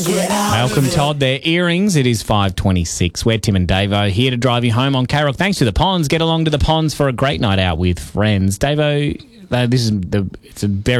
Malcolm Todd, their earrings. It is 5:26. We're Tim and Davo here to drive you home on K-Rock. Thanks to the Ponds. Get along to the Ponds for a great night out with friends. Davo, it's a very